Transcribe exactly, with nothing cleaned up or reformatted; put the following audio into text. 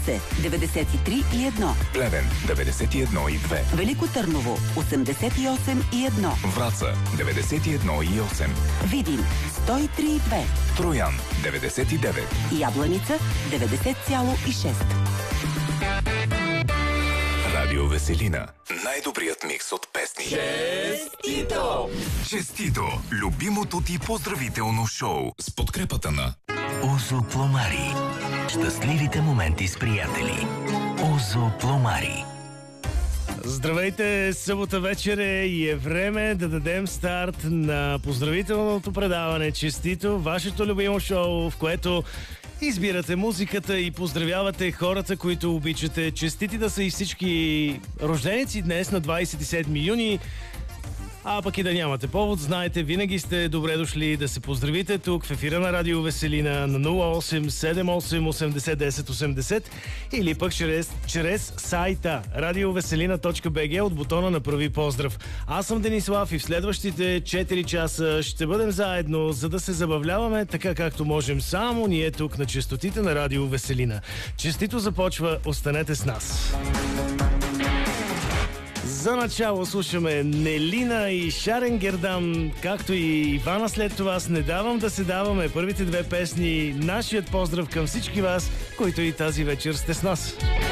Русе деветдесет и три и едно, Плевен деветдесет и едно и две, Велико Търново осемдесет и осем и едно, Враца деветдесет и едно и осем, Видин сто и три и две, Троян деветдесет и девет, Ябланица деветдесет цяло и шест. Радио Веселина. Най-добрият микс от песни. Честито! Честито! Любимото ти поздравително шоу с подкрепата на Озо Пломари. Щастливите моменти с приятели. Озо Пломари. Здравейте, събота вечер е и е време да дадем старт на поздравителното предаване Честито, вашето любимо шоу, в което избирате музиката и поздравявате хората, които обичате. Честити да са и всички рожденици днес на двадесет и седми юни. А пък и да нямате повод, знаете, винаги сте добре дошли да се поздравите тук в ефира на Радио Веселина на нула осем седем осем осемдесет десет осемдесет или пък чрез, чрез сайта радиовеселина точка би джи от бутона на Прави поздрав. Аз съм Денислав и в следващите четири часа ще бъдем заедно, за да се забавляваме така както можем само ние тук на честотите на Радио Веселина. Честито започва, останете с нас. За начало слушаме Нелина и Шарен Гердам, както и Ивана след това с Не давам да се даваме. Първите две песни, нашият поздрав към всички вас, които и тази вечер сте с нас.